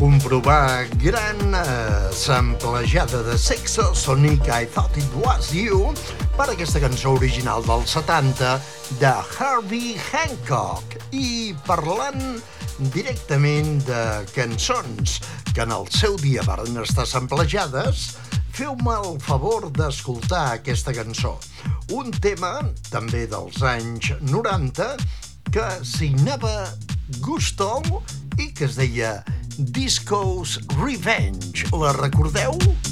comprovar gran samplejada de Sexo Sonic I Thought It Was You per aquesta cançó original dels 70 de Herbie Hancock. I parlant directament de cançons que en el seu dia varen estar samplejades, feu-me el favor d'escoltar aquesta cançó. Un tema, també dels anys 90, que signava Gusto i que es deia Disco's Revenge. La recordeu?